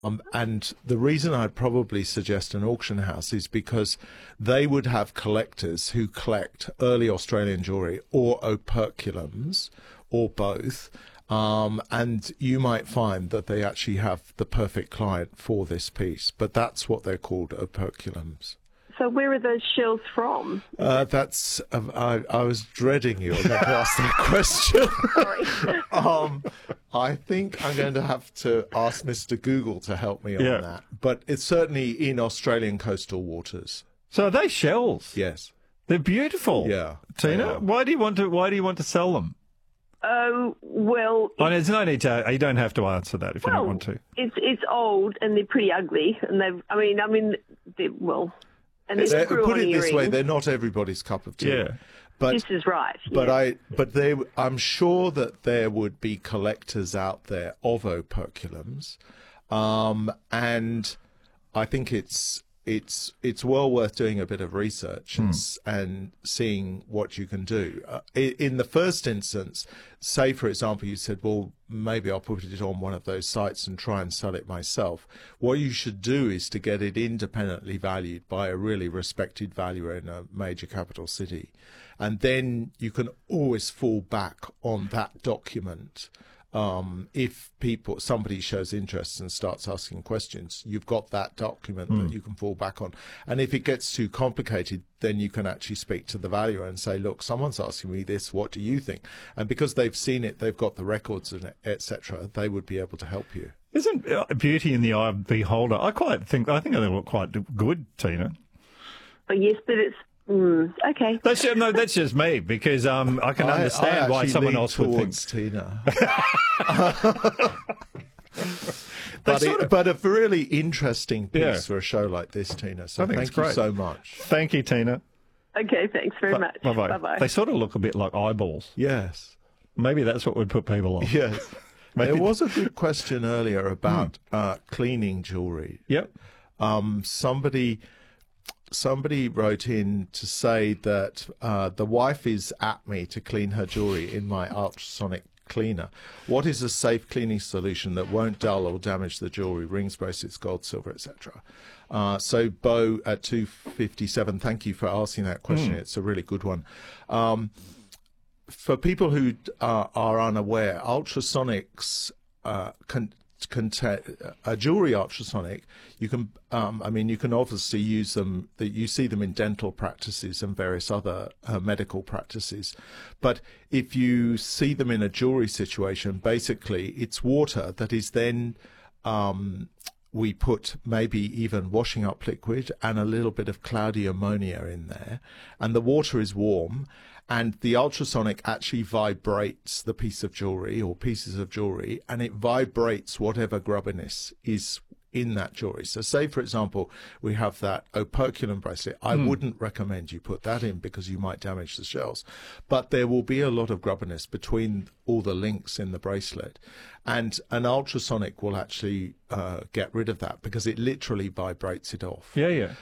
And the reason I'd probably suggest an auction house is because they would have collectors who collect early Australian jewellery or operculums or both. And you might find that they actually have the perfect client for this piece. But that's what they're called, operculums. So where are those shells from? I was dreading you were going to ask that question. Sorry. I think I'm going to have to ask Mr. Google to help me on that. But it's certainly in Australian coastal waters. So are they shells? Yes. They're beautiful. Yeah. Tina, why do you want to sell them? Oh, well... there's no need to... You don't have to answer that if you don't want to. It's old and they're pretty ugly. And they've... And put it this way, they're not everybody's cup of tea. Yeah. But, this is right. But I'm sure that there would be collectors out there of operculums, and I think it's well worth doing a bit of research and seeing what you can do. In the first instance, say for example, you said, well, maybe I'll put it on one of those sites and try and sell it myself. What you should do is to get it independently valued by a really respected valuer in a major capital city. And then you can always fall back on that document. If somebody shows interest and starts asking questions, you've got that document that you can fall back on. And if it gets too complicated, then you can actually speak to the valuer and say, look, someone's asking me this, what do you think? And because they've seen it, they've got the records and etc., they would be able to help you. Isn't beauty in the eye of the beholder? I think they look quite good, Tina. Oh, yes, but it's... okay. That's just me, because I can understand why someone else would think. Tina. But a really interesting piece for a show like this, Tina. So thank you so much. Thank you, Tina. Okay, thanks very much. Bye-bye. Bye-bye. They sort of look a bit like eyeballs. Yes. Maybe that's what would put people off. Yes. There was a good question earlier about cleaning jewellery. Yep. Somebody wrote in to say that the wife is at me to clean her jewellery in my ultrasonic cleaner. What is a safe cleaning solution that won't dull or damage the jewellery, rings, bracelets, gold, silver, etc.? So Bo at 257, thank you for asking that question. It's a really good one. For people who are unaware, ultrasonics a jewelry ultrasonic, you can you can obviously use them, that you see them in dental practices and various other medical practices, but if you see them in a jewelry situation, basically it's water that is then we put maybe even washing up liquid and a little bit of cloudy ammonia in there, and the water is warm, and the ultrasonic actually vibrates the piece of jewellery or pieces of jewellery, and it vibrates whatever grubbiness is in that jewellery. So say, for example, we have that operculum bracelet. I wouldn't recommend you put that in because you might damage the shells. But there will be a lot of grubbiness between all the links in the bracelet. And an ultrasonic will actually get rid of that because it literally vibrates it off. Yeah.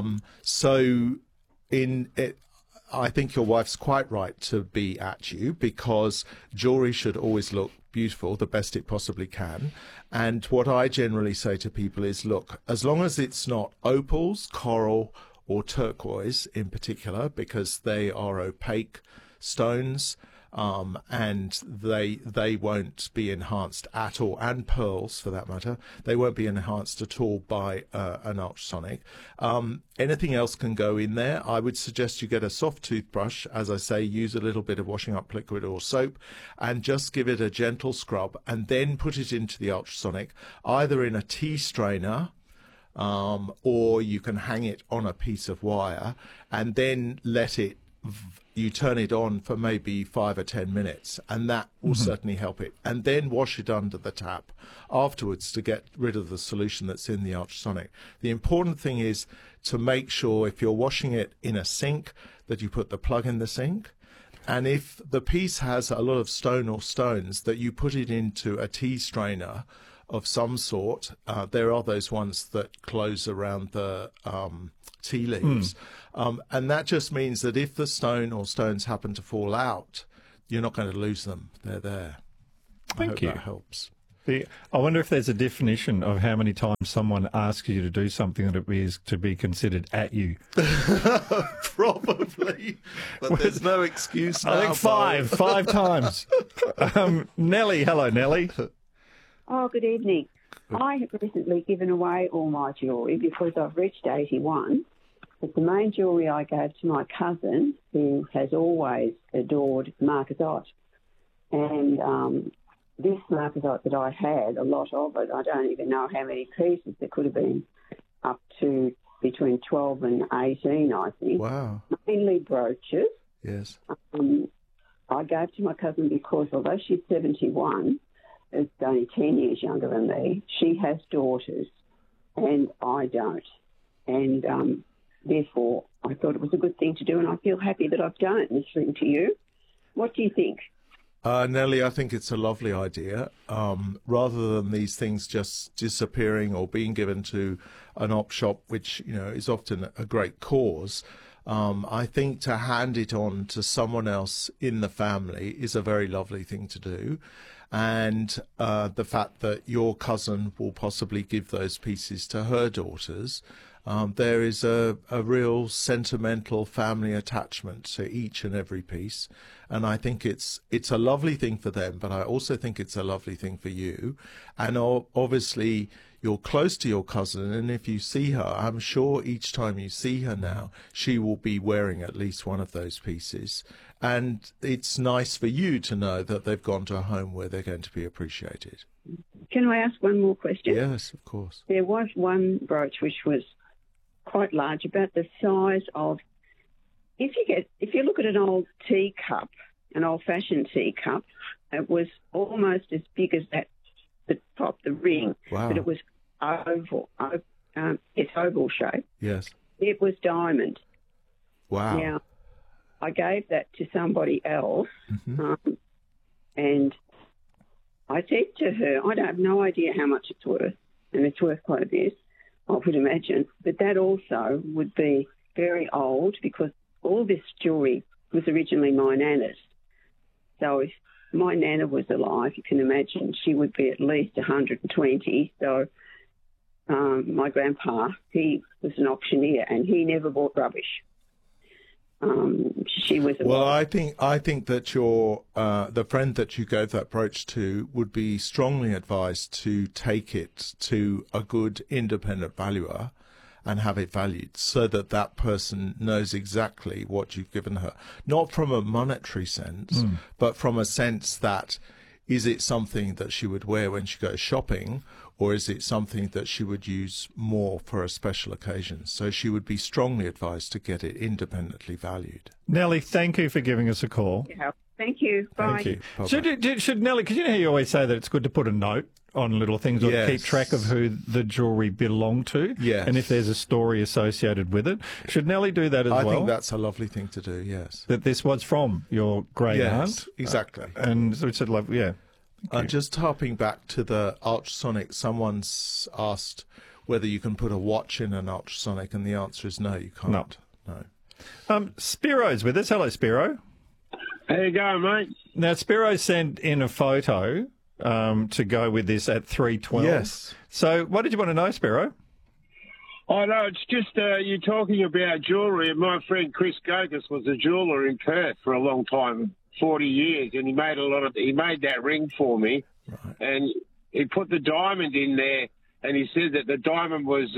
I think your wife's quite right to be at you, because jewellery should always look beautiful, the best it possibly can. And what I generally say to people is, look, as long as it's not opals, coral, or turquoise in particular, because they are opaque stones, and they won't be enhanced at all, and pearls for that matter, they won't be enhanced at all by an ultrasonic. Anything else can go in there. I would suggest you get a soft toothbrush, as I say, use a little bit of washing up liquid or soap, and just give it a gentle scrub, and then put it into the ultrasonic, either in a tea strainer, or you can hang it on a piece of wire, and then you turn it on for maybe 5 or 10 minutes, and that will certainly help it. And then wash it under the tap afterwards to get rid of the solution that's in the ultrasonic. The important thing is to make sure, if you're washing it in a sink, that you put the plug in the sink. And if the piece has a lot of stone or stones, that you put it into a tea strainer of some sort. There are those ones that close around the tea leaves. And that just means that if the stone or stones happen to fall out, you're not going to lose them. They're there. Thank you. That helps. I wonder if there's a definition of how many times someone asks you to do something that it is to be considered at you. Probably, but there's no excuse now. I think five times. Nellie, hello, Nellie. Oh, good evening. I have recently given away all my jewellery because I've reached 81. But the main jewellery I gave to my cousin, who has always adored marcasite. And this marcasite that I had, a lot of it, I don't even know how many pieces. There could have been up to between 12 and 18, I think. Wow. Mainly brooches. Yes. I gave to my cousin because although she's 71, it's only 10 years younger than me, she has daughters and I don't. And therefore, I thought it was a good thing to do, and I feel happy that I've done it listening to you. What do you think? Nellie, I think it's a lovely idea. Rather than these things just disappearing or being given to an op shop, which is often a great cause, I think to hand it on to someone else in the family is a very lovely thing to do. And the fact that your cousin will possibly give those pieces to her daughters, there is a real sentimental family attachment to each and every piece. And I think it's a lovely thing for them, but I also think it's a lovely thing for you. And obviously, you're close to your cousin, and if you see her, I'm sure each time you see her now, she will be wearing at least one of those pieces. And it's nice for you to know that they've gone to a home where they're going to be appreciated. Can I ask one more question? Yes, of course. There was one brooch which was quite large, about the size of, if you look at an old teacup, an old-fashioned teacup, it was almost as big as that, the top, the ring, Wow. but it was oval. It's oval shape. Yes. It was diamond. Wow. Now, I gave that to somebody else, and I said to her, I have no idea how much it's worth, and it's worth quite a bit, I would imagine, but that also would be very old because all this jewellery was originally my nana's. So if my nana was alive, you can imagine she would be at least 120. So my grandpa, he was an auctioneer and he never bought rubbish. She was Well, I think that your the friend that you gave that brooch to would be strongly advised to take it to a good independent valuer and have it valued so that that person knows exactly what you've given her. Not from a monetary sense, but from a sense that is it something that she would wear when she goes shopping, or is it something that she would use more for a special occasion? So she would be strongly advised to get it independently valued. Nellie, thank you for giving us a call. Yeah. Thank you. Bye. Thank you. Bye-bye. Should Nellie, because you know how you always say that it's good to put a note on little things or Yes. keep track of who the jewellery belonged to, Yes. and if there's a story associated with it. Should Nellie do that as I well? think that's a lovely thing to do, yes. That this was from your great Yes, aunt? exactly. And so it's like, yeah. Just harping back to the ultrasonic, someone's asked whether you can put a watch in an ultrasonic, and the answer is no, you can't. No. Spiro's with us. Hello, Spiro. How you going, mate? Now, Spiro sent in a photo to go with this at 3:12. Yes. So what did you want to know, Spiro? Oh, no, it's just you're talking about jewellery, and my friend Chris Gogas was a jeweller in Perth for a long time, 40 years, and he made that ring for me, Right. and he put the diamond in there, and he said that the diamond was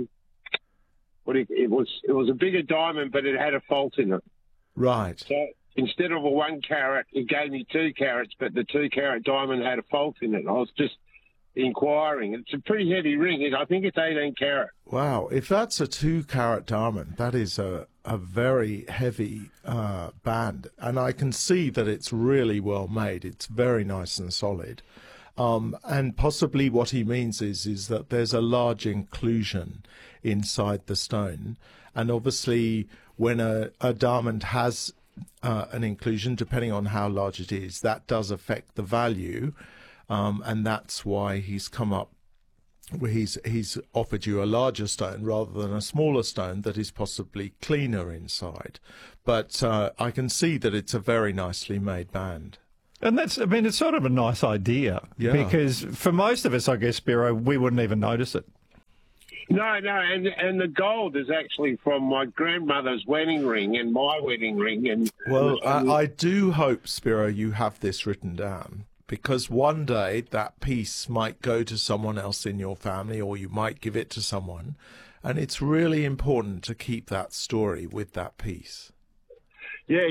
it was a bigger diamond, but it had a fault in it. Right. So instead of a 1 carat, he gave me 2 carats, but the 2 carat diamond had a fault in it. I was just inquiring. It's a pretty heavy ring. I think it's 18 carat. Wow. If that's a 2-carat diamond, that is a very heavy band. And I can see that it's really well made. It's very nice and solid. And possibly what he means is that there's a large inclusion inside the stone. And obviously, when a diamond has an inclusion, depending on how large it is, that does affect the value. And that's why he's come up, he's offered you a larger stone rather than a smaller stone that is possibly cleaner inside. But I can see that it's a very nicely made band. And that's, I mean, it's sort of a nice idea. Yeah. Because for most of us, I guess, Spiro, we wouldn't even notice it. No, and the gold is actually from my grandmother's wedding ring and my wedding ring. And Well, I do hope, Spiro, you have this written down, because one day that piece might go to someone else in your family, or you might give it to someone, and it's really important to keep that story with that piece. yeah.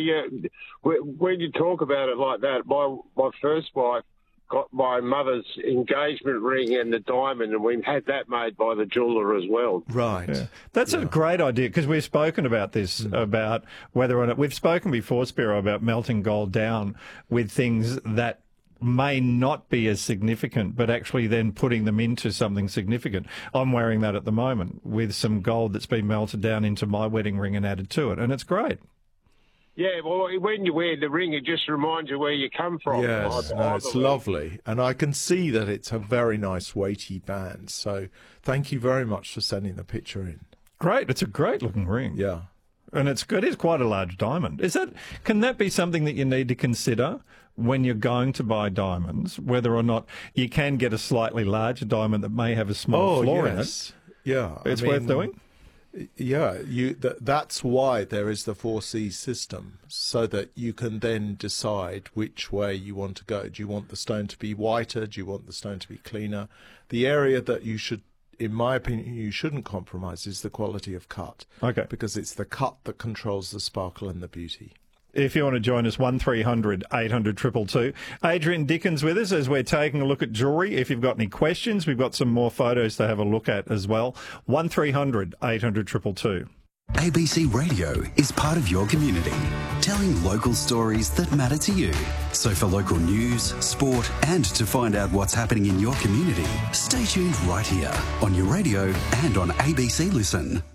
When you talk about it like that, my first wife got my mother's engagement ring and the diamond, and we had that made by the jeweller as well. Right. Yeah. That's a great idea, because we've spoken about this, about whether or not, we've spoken before, Spiro, about melting gold down with things that may not be as significant, but actually then putting them into something significant. I'm wearing that at the moment with some gold that's been melted down into my wedding ring and added to it, and it's great. Yeah, well, when you wear the ring, it just reminds you where you come from. Yes, no, it's lovely. And I can see that it's a very nice weighty band. So thank you very much for sending the picture in. Great. It's a great looking ring. Yeah. And it's good. It's quite a large diamond. Can that be something that you need to consider when you're going to buy diamonds, whether or not you can get a slightly larger diamond that may have a small flaw in it? Yeah. It's worth doing? Yeah, that's why there is the 4C system, so that you can then decide which way you want to go. Do you want the stone to be whiter? Do you want the stone to be cleaner? The area that you should, in my opinion, you shouldn't compromise is the quality of cut. Okay. Because it's the cut that controls the sparkle and the beauty. If you want to join us, 1300 800 222. Adrian Dickens with us as we're taking a look at jewellery. If you've got any questions, we've got some more photos to have a look at as well. 1300 800 222. ABC Radio is part of your community, telling local stories that matter to you. So for local news, sport, and to find out what's happening in your community, stay tuned right here on your radio and on ABC Listen.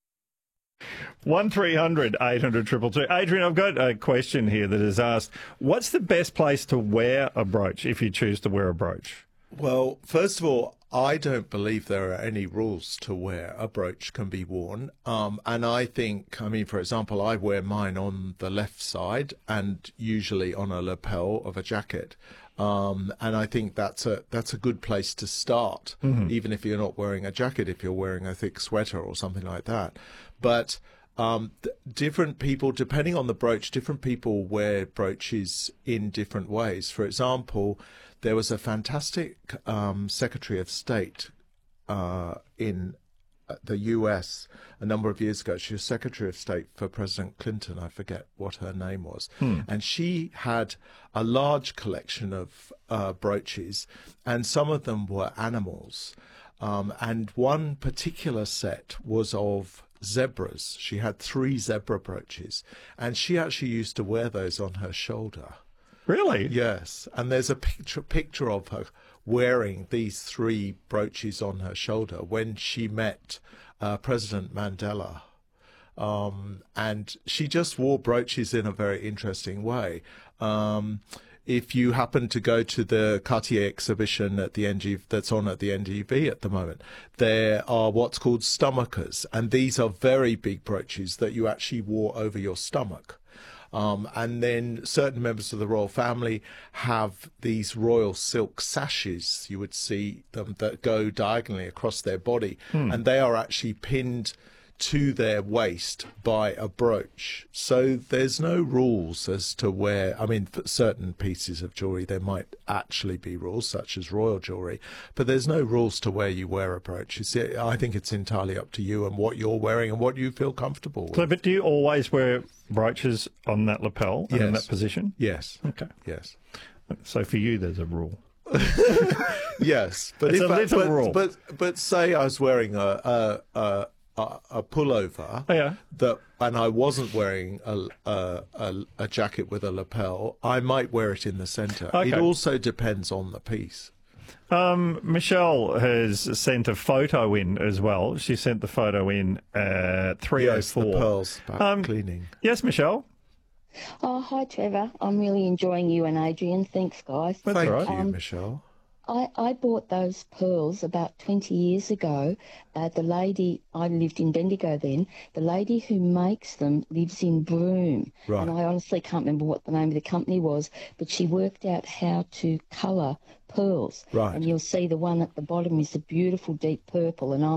1300 800 222. Adrian, I've got a question here that is asked, what's the best place to wear a brooch if you choose to wear a brooch? Well, first of all, I don't believe there are any rules to where a brooch can be worn. And I think, for example, I wear mine on the left side and usually on a lapel of a jacket. And I think that's a good place to start, even if you're not wearing a jacket, if you're wearing a thick sweater or something like that. But different people, depending on the brooch, different people wear brooches in different ways. For example, there was a fantastic Secretary of State in the US a number of years ago. She was Secretary of State for President Clinton. I forget what her name was. And she had a large collection of brooches, and some of them were animals. And one particular set was of zebras. She had 3 zebra brooches, and she actually used to wear those on her shoulder. Really? Yes, and there's a picture of her wearing these 3 brooches on her shoulder when she met President Mandela. And she just wore brooches in a very interesting way. If you happen to go to the Cartier exhibition at the that's on at the NGV at the moment, there are what's called stomachers, and these are very big brooches that you actually wore over your stomach. And then certain members of the royal family have these royal silk sashes, you would see them, that go diagonally across their body, and they are actually pinned to their waist by a brooch. So there's no rules as to where, for certain pieces of jewellery there might actually be rules, such as royal jewellery, but there's no rules to where you wear a brooch. I think it's entirely up to you and what you're wearing and what you feel comfortable with. So, but do you always wear brooches on that lapel and in that position? Yes. Okay. Yes. So for you, there's a rule. Yes, but It's a little rule. But say I was wearing a pullover, and I wasn't wearing a jacket with a lapel, I might wear it in the centre. Okay. It also depends on the piece. Michelle has sent a photo in as well. She sent the photo in at 3:04. Yes, the pearls back cleaning. Yes, Michelle. Oh, hi, Trevor. I'm really enjoying you and Adrian. Thanks, guys. That's Thank all right. you, Michelle. I bought those pearls about 20 years ago. The lady, I lived in Bendigo then, the lady who makes them lives in Broome. Right. And I honestly can't remember what the name of the company was, but she worked out how to colour pearls. Right. And you'll see the one at the bottom is a beautiful deep purple, and I'm